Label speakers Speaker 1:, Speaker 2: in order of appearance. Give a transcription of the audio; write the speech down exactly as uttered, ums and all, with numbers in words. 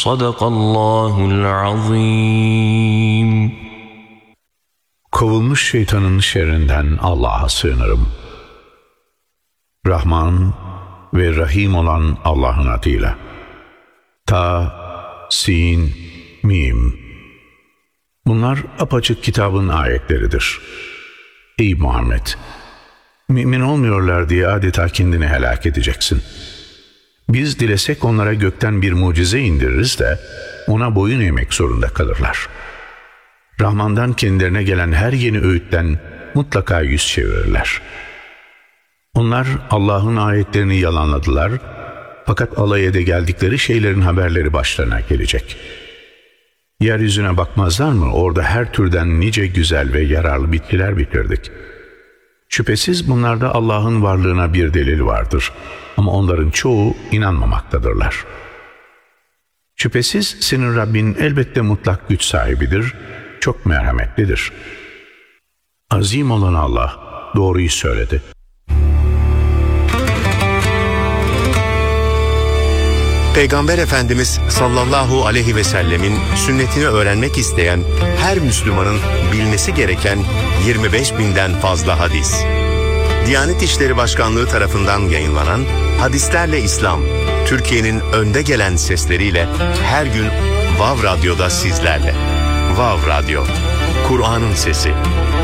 Speaker 1: صدق الله العظيم.
Speaker 2: Kovulmuş şeytanın şerrinden Allah'a sığınırım. Rahman ve Rahim olan Allah'ın adıyla. Ta, Sin, Mim. Bunlar apaçık kitabın ayetleridir. Ey Muhammed! Mümin olmuyorlar diye adeta kendini helak edeceksin. Biz dilesek onlara gökten bir mucize indiririz de ona boyun eğmek zorunda kalırlar. Rahman'dan kendilerine gelen her yeni öğütten mutlaka yüz çevirirler. Onlar Allah'ın ayetlerini yalanladılar, fakat alay ede geldikleri şeylerin haberleri başlarına gelecek. Yeryüzüne bakmazlar mı? Orada her türden nice güzel ve yararlı bitkiler bitirdik. Şüphesiz bunlarda Allah'ın varlığına bir delil vardır. Ama onların çoğu inanmamaktadırlar. Şüphesiz senin Rabbin elbette mutlak güç sahibidir, çok merhametlidir. Azim olan Allah doğruyu söyledi.
Speaker 3: Peygamber Efendimiz sallallahu aleyhi ve sellemin sünnetini öğrenmek isteyen her Müslümanın bilmesi gereken yirmi beş binden fazla hadis. Diyanet İşleri Başkanlığı tarafından yayınlanan Hadislerle İslam, Türkiye'nin önde gelen sesleriyle her gün Vav Radyo'da sizlerle. Vav Radyo, Kur'an'ın sesi.